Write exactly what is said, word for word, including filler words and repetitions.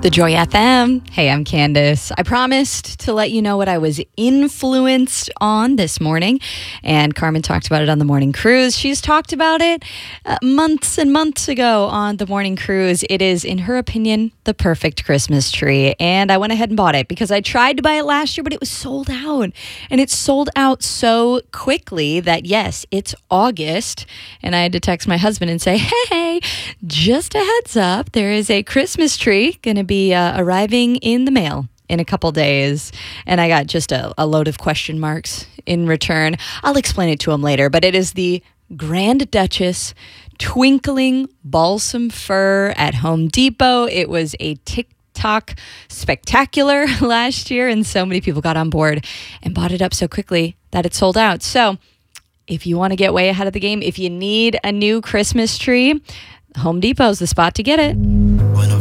The Joy F M. Hey, I'm Candace. I promised to let you know what I was influenced on this morning, and Carmen talked about it on the morning cruise. She's talked about it uh, months and months ago on the morning cruise. It is, in her opinion, the perfect Christmas tree, and I went ahead and bought it because I tried to buy it last year, but it was sold out, and it sold out so quickly that, yes, it's August, and I had to text my husband and say, hey, just a heads up, there is a Christmas tree going to be uh, arriving in the mail in a couple days. And I got just a, a load of question marks in return. I'll explain it to him later, but it is the Grand Duchess Twinkling Balsam Fir at Home Depot. It was a TikTok spectacular last year, and so many people got on board and bought it up so quickly that it sold out. So if you want to get way ahead of the game, if you need a new Christmas tree, Home Depot's the spot to get it.